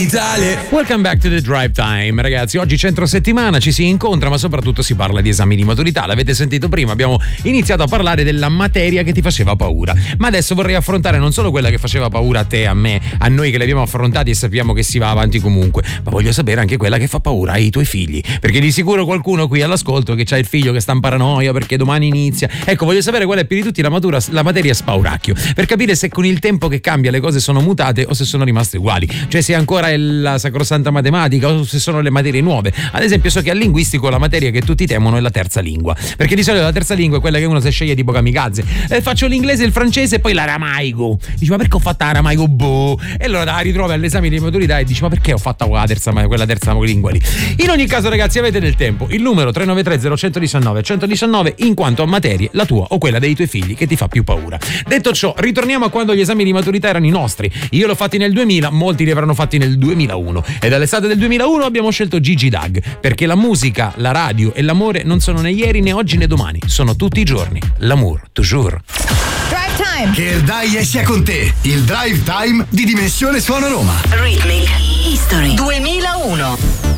Italia. Welcome back to the Drive Time, ragazzi. Oggi centro settimana, ci si incontra, ma soprattutto si parla di esami di maturità. L'avete sentito prima, abbiamo iniziato a parlare della materia che ti faceva paura. Ma adesso vorrei affrontare non solo quella che faceva paura a te, a me, a noi che le abbiamo affrontati e sappiamo che si va avanti comunque, ma voglio sapere anche quella che fa paura ai tuoi figli. Perché di sicuro qualcuno qui all'ascolto che c'ha il figlio che sta in paranoia perché domani inizia. Ecco, voglio sapere qual è più di tutti la materia spauracchio, per capire se con il tempo che cambia le cose sono mutate o se sono rimaste uguali. Cioè se ancora è la sacrosanta matematica o se sono le materie nuove. Ad esempio so che al linguistico la materia che tutti temono è la terza lingua, perché di solito la terza lingua è quella che uno si sceglie tipo kamikaze. Faccio l'inglese, il francese e poi l'aramaico. Dici ma perché ho fatto aramaico? Boh. E allora la ritrovi all'esame di maturità e dici ma perché ho fatto quella terza lingua lì? In ogni caso ragazzi, avete del tempo. Il numero 393 0119 119 in quanto a materie, la tua o quella dei tuoi figli che ti fa più paura. Detto ciò, ritorniamo a quando gli esami di maturità erano i nostri. Io l'ho fatti nel 2000, molti li avranno fatti nel 2001 e dall'estate del 2001 abbiamo scelto Gigi Dag, perché la musica, la radio e l'amore non sono né ieri né oggi né domani, sono tutti i giorni. L'amour, toujours. Drive Time. Che il Dai sia con te, il Drive Time di Dimensione Suono Roma. Rhythmic History 2001.